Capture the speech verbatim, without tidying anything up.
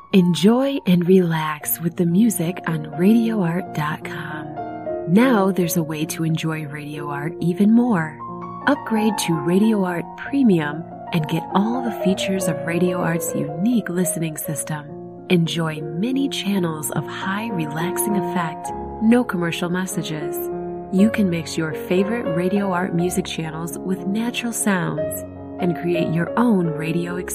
Enjoy and relax with the music on radio art dot com. Now there's a way to enjoy Radio Art even more. Upgrade to Radio Art Premium and get all the features of Radio Art's unique listening system. Enjoy many channels of high relaxing effect, no commercial messages. You can mix your favorite Radio Art music channels with natural sounds and create your own radio experience.